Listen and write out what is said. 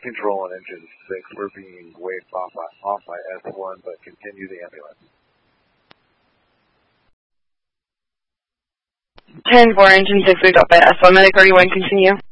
Control on engine 6, we're being waved off by S1, but continue the ambulance. 10-4, engine 6 waved off by S1, medic 31, continue.